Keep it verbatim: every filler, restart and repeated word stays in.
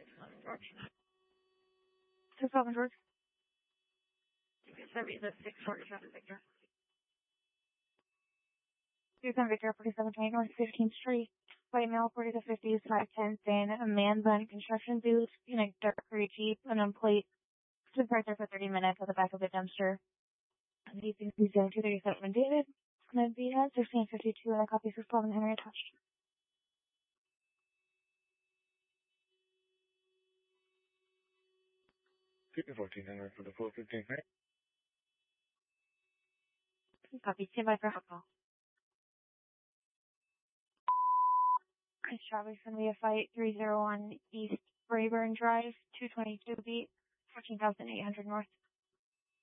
George. six eleven George. Service at six forty-seven Victor. Tucson Victor, forty-seven twenty North fifteenth Street. White male, forty to fifties, five ten, thin, a man bun, construction boots, in a dark gray Jeep, an plate. Stood parked there for thirty minutes at the back of the dumpster. two thirty-seven David. And then Vita, sixteen fifty-two, and a copy six eleven Henry attached. fourteen Henry for the four fifteen Henry. Copy, stand by for hot call. It's Travis, going to be a fight, three oh one East Rayburn Drive, two twenty-two beat, fourteen thousand eight hundred North.